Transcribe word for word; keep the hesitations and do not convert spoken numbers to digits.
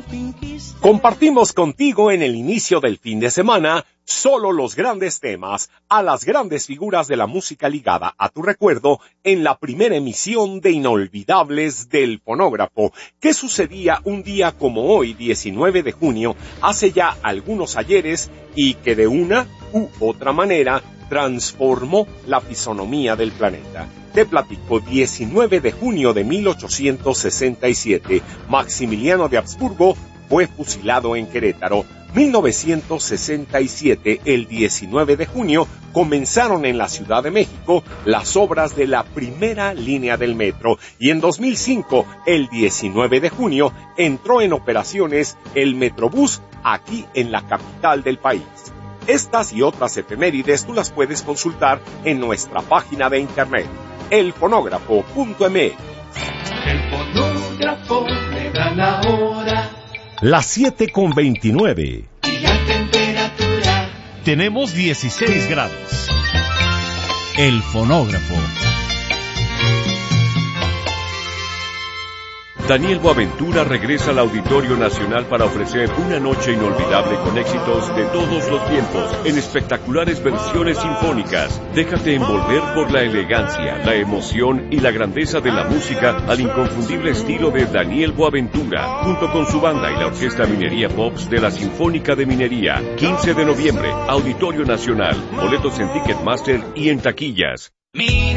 Compartimos contigo en el inicio del fin de semana solo los grandes temas, a las grandes figuras de la música ligada a tu recuerdo en la primera emisión de Inolvidables del Fonógrafo, que sucedía un día como hoy, diecinueve de junio, hace ya algunos ayeres, y que de una u otra manera transformó la fisonomía del planeta. Te platico, diecinueve de junio de mil ochocientos sesenta y siete, Maximiliano de Habsburgo fue fusilado en Querétaro. mil novecientos sesenta y siete, el diecinueve de junio, comenzaron en la Ciudad de México las obras de la primera línea del metro, y en dos mil cinco, el diecinueve de junio, entró en operaciones el Metrobús aquí en la capital del país. Estas y otras efemérides tú las puedes consultar en nuestra página de internet, el fonógrafo punto eme equis. El fonógrafo le da la hora. Las siete con veintinueve. Y la temperatura. Tenemos dieciséis grados. El fonógrafo. Daniel Boaventura regresa al Auditorio Nacional para ofrecer una noche inolvidable con éxitos de todos los tiempos, en espectaculares versiones sinfónicas. Déjate envolver por la elegancia, la emoción y la grandeza de la música al inconfundible estilo de Daniel Boaventura, junto con su banda y la Orquesta Minería Pops de la Sinfónica de Minería. quince de noviembre, Auditorio Nacional. Boletos en Ticketmaster y en taquillas. Mira.